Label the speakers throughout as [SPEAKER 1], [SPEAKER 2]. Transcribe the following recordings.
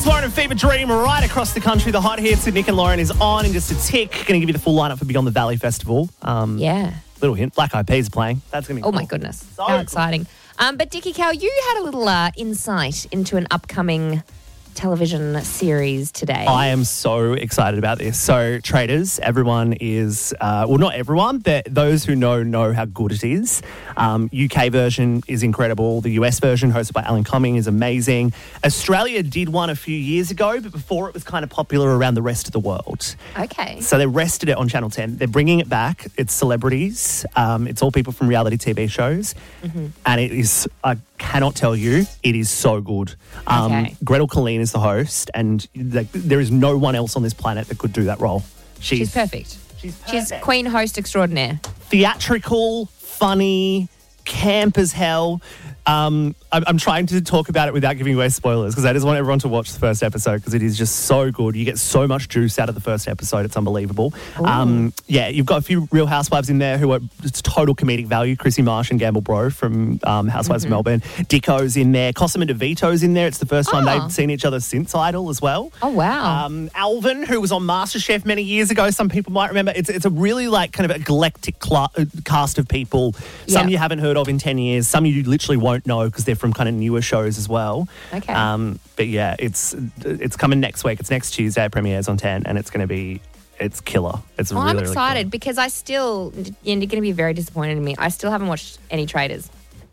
[SPEAKER 1] Lauren and Fever Dream right across the country. The hot hits with Nick and Lauren is on in just a tick. Going to give you the full lineup for Beyond the Valley Festival.
[SPEAKER 2] Yeah.
[SPEAKER 1] Little hint, Black Eyed Peas are playing. That's going to be cool.
[SPEAKER 2] Oh, my goodness.
[SPEAKER 1] So
[SPEAKER 2] How
[SPEAKER 1] cool.
[SPEAKER 2] exciting. But Dickie Cal, you had a little insight into an upcoming television series today.
[SPEAKER 1] I am so excited about this. So, Traders, everyone is, well, not everyone, but those who know how good it is. UK version is incredible. The US version, hosted by Alan Cumming, is amazing. Australia did one a few years ago, but before it was kind of popular around the rest of the world.
[SPEAKER 2] Okay.
[SPEAKER 1] So they rested it on Channel 10. They're bringing it back. It's celebrities. It's all people from reality TV shows. Mm-hmm. And it is, I cannot tell you, it is so good.
[SPEAKER 2] Okay.
[SPEAKER 1] Gretel Colleen is the host, and there is no one else on this planet that could do that role.
[SPEAKER 2] She's perfect.
[SPEAKER 1] She's
[SPEAKER 2] She's Queen Host Extraordinaire.
[SPEAKER 1] theatrical, funny, camp as hell. I'm trying to talk about it without giving away spoilers because I just want everyone to watch the first episode because it is just so good. You get so much juice out of the first episode. It's unbelievable. Yeah, you've got a few Real Housewives in there who are just total comedic value. Chrissy Marsh and Gamble Bro from Housewives of Melbourne. Dicko's in there. Cosima DeVito's in there. It's the first time they've seen each other since Idol as well.
[SPEAKER 2] Oh, wow.
[SPEAKER 1] Alvin, who was on MasterChef many years ago. Some people might remember. It's a really kind of eclectic cast of people. Some you haven't heard of in 10 years. Some you literally won't know because they're from kind of newer shows as well.
[SPEAKER 2] Okay.
[SPEAKER 1] But yeah, it's coming next week. It's next Tuesday. It premieres on 10 and it's killer. It's really,
[SPEAKER 2] I'm
[SPEAKER 1] really
[SPEAKER 2] excited
[SPEAKER 1] killer.
[SPEAKER 2] because you're going to be very disappointed in me. I still haven't watched any Traders.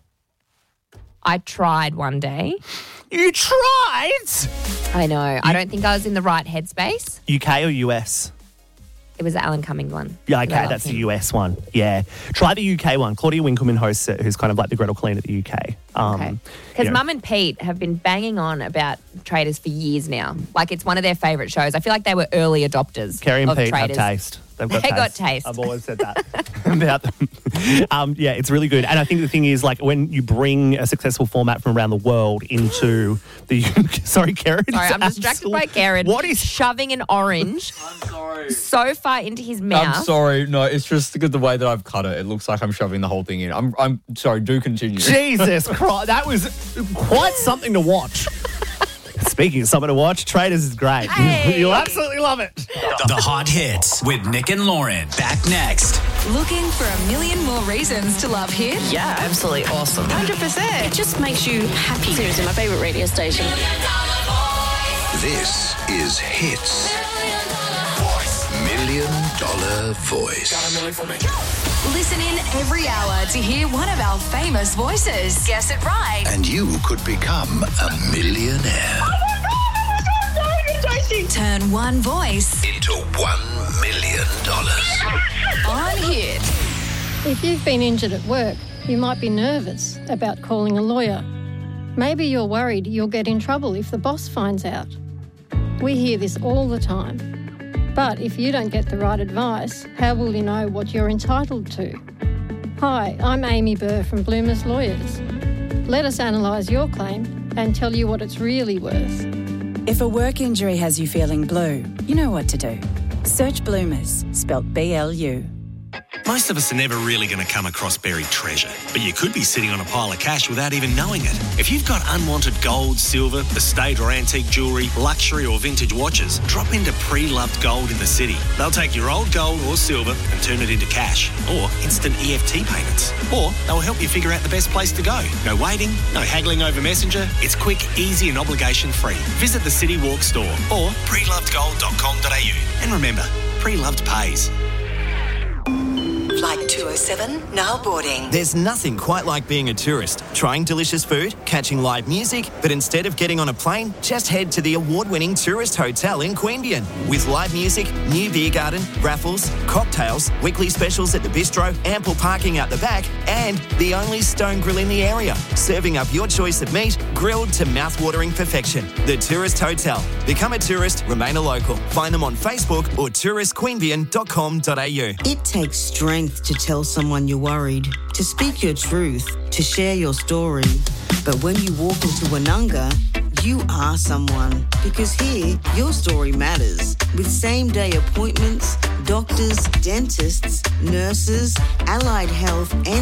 [SPEAKER 2] I tried one day.
[SPEAKER 1] You tried?
[SPEAKER 2] I know. I don't think I was in the right headspace.
[SPEAKER 1] UK or US?
[SPEAKER 2] It was the Alan Cumming one.
[SPEAKER 1] Yeah, okay, that's the US one. Yeah. Try the UK one. Claudia Winkleman hosts it, who's kind of like the Gretel Colleen of the UK.
[SPEAKER 2] Okay. Because Mum and Pete have been banging on about Traders for years now. Like, it's one of their favourite shows. I feel like they were early adopters
[SPEAKER 1] Kerry and
[SPEAKER 2] of
[SPEAKER 1] Pete
[SPEAKER 2] Traders.
[SPEAKER 1] have taste. They've got
[SPEAKER 2] They
[SPEAKER 1] taste.
[SPEAKER 2] got taste.
[SPEAKER 1] I've always said that about them. Yeah, it's really good. And I think the thing is, like, when you bring a successful format from around the world into the... Sorry, Karen.
[SPEAKER 2] Sorry, I'm distracted by Karen.
[SPEAKER 1] What is...
[SPEAKER 2] Shoving an orange
[SPEAKER 3] I'm sorry.
[SPEAKER 2] so far into his mouth.
[SPEAKER 3] I'm sorry. No, it's just the way that I've cut it. It looks like I'm shoving the whole thing in. I'm sorry. Do continue.
[SPEAKER 1] Jesus Christ. That was quite something to watch. Speaking of something to watch, Traders is great.
[SPEAKER 2] Hey.
[SPEAKER 1] You'll absolutely love it.
[SPEAKER 4] The Hot Hits with Nick and Lauren. Back next.
[SPEAKER 5] Looking for a million more reasons to love Hit?
[SPEAKER 6] Yeah, absolutely awesome.
[SPEAKER 5] 100%.
[SPEAKER 6] It just makes you happy. Seriously, my favourite radio station.
[SPEAKER 7] This is Hits. $1 Million Voice.
[SPEAKER 5] Listen in every hour to hear one of our famous voices. Guess it right.
[SPEAKER 7] And you could become a millionaire.
[SPEAKER 5] Turn one voice
[SPEAKER 7] Into $1 million.
[SPEAKER 5] on Hit.
[SPEAKER 8] If you've been injured at work, you might be nervous about calling a lawyer. Maybe you're worried you'll get in trouble if the boss finds out. We hear this all the time. But if you don't get the right advice, how will you know what you're entitled to? Hi, I'm Amy Burr from Bloomers Lawyers. Let us analyse your claim and tell you what it's really worth.
[SPEAKER 9] If a work injury has you feeling blue, you know what to do. Search Bloomers, spelt B-L-U.
[SPEAKER 4] Most of us are never really going to come across buried treasure, but you could be sitting on a pile of cash without even knowing it. If you've got unwanted gold, silver, estate or antique jewellery, luxury or vintage watches, drop into Pre-Loved Gold in the city. They'll take your old gold or silver and turn it into cash or instant EFT payments. Or they'll help you figure out the best place to go. No waiting, no haggling over Messenger. It's quick, easy and obligation-free. Visit the City Walk store or prelovedgold.com.au. And remember, Pre-Loved pays.
[SPEAKER 10] Flight 207, now boarding.
[SPEAKER 11] There's nothing quite like being a tourist, trying delicious food, catching live music, but instead of getting on a plane, just head to the award-winning Tourist Hotel in Queanbeyan. With live music, new beer garden, raffles, cocktails, weekly specials at the bistro, ample parking out the back, and the only stone grill in the area, serving up your choice of meat, grilled to mouth-watering perfection. The Tourist Hotel. Become a tourist, remain a local. Find them on Facebook or touristqueanbeyan.com.au.
[SPEAKER 12] It takes strength to tell someone you're worried, to speak your truth, to share your story. But when you walk into Woononga, you are someone. Because here, your story matters. With same-day appointments, doctors, dentists, nurses, allied health and